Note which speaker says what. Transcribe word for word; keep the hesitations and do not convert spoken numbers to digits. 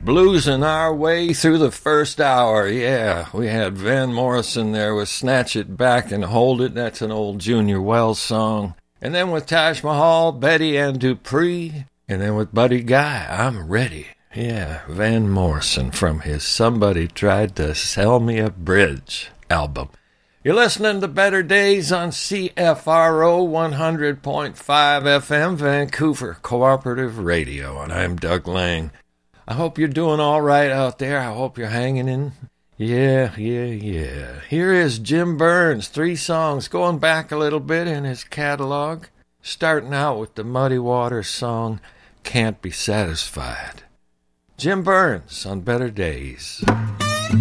Speaker 1: Bluesing our way through the first hour. Yeah, we had Van Morrison there with Snatch It Back and Hold It. That's an old Junior Wells song. And then with Taj Mahal, Betty and Dupree. And then with Buddy Guy, I'm Ready. Yeah, Van Morrison from his Somebody Tried to Sell Me a Bridge album. You're listening to Better Days on C F R O one hundred point five F M, Vancouver Cooperative Radio, and I'm Doug Lang. I hope you're doing all right out there. I hope you're hanging in. Yeah, yeah, yeah. Here is Jim Burns, three songs going back a little bit in his catalog, starting out with the Muddy Waters song, Can't Be Satisfied. Jim Burns on Better Days.